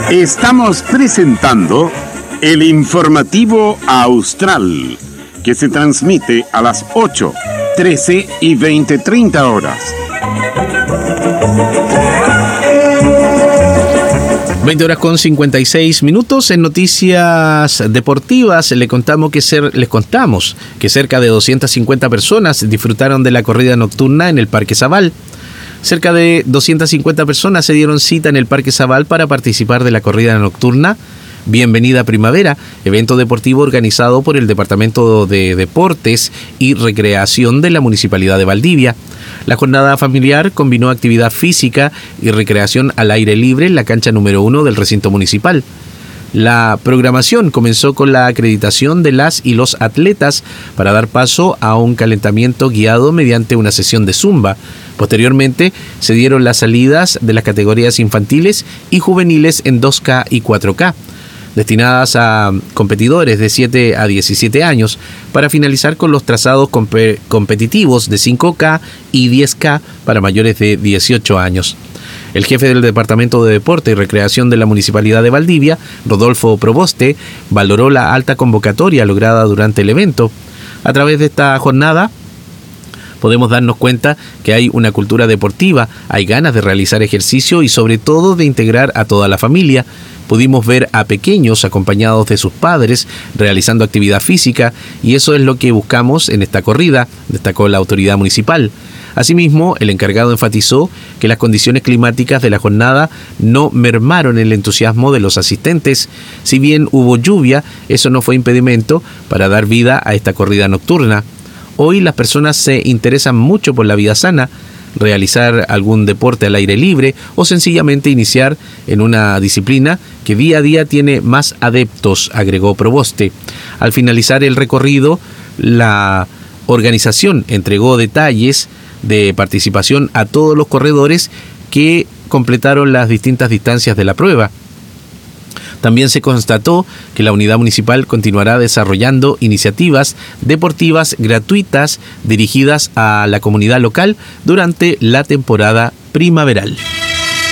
Estamos presentando el informativo Austral, que se transmite a las 8, 13 y 20:30 horas. 20 horas con 56 minutos. En noticias deportivas les contamos que cerca de 250 personas disfrutaron de la corrida nocturna en el Parque Zabal. Cerca de 250 personas se dieron cita en el Parque Zabal para participar de la corrida nocturna Bienvenida Primavera, evento deportivo organizado por el Departamento de Deportes y Recreación de la Municipalidad de Valdivia. La jornada familiar combinó actividad física y recreación al aire libre en la cancha número 1 del recinto municipal. La programación comenzó con la acreditación de las y los atletas para dar paso a un calentamiento guiado mediante una sesión de zumba. Posteriormente se dieron las salidas de las categorías infantiles y juveniles en 2K y 4K, destinadas a competidores de 7 a 17 años, para finalizar con los trazados competitivos de 5K y 10K para mayores de 18 años. El jefe del Departamento de Deporte y Recreación de la Municipalidad de Valdivia, Rodolfo Proboste, valoró la alta convocatoria lograda durante el evento. A través de esta jornada podemos darnos cuenta que hay una cultura deportiva, hay ganas de realizar ejercicio y sobre todo de integrar a toda la familia. Pudimos ver a pequeños acompañados de sus padres realizando actividad física y eso es lo que buscamos en esta corrida, destacó la autoridad municipal. Asimismo, el encargado enfatizó que las condiciones climáticas de la jornada no mermaron el entusiasmo de los asistentes. Si bien hubo lluvia, eso no fue impedimento para dar vida a esta corrida nocturna. Hoy las personas se interesan mucho por la vida sana, realizar algún deporte al aire libre o sencillamente iniciar en una disciplina que día a día tiene más adeptos, agregó Proboste. Al finalizar el recorrido, la organización entregó detalles de participación a todos los corredores que completaron las distintas distancias de la prueba. También se constató que la unidad municipal continuará desarrollando iniciativas deportivas gratuitas dirigidas a la comunidad local durante la temporada primaveral.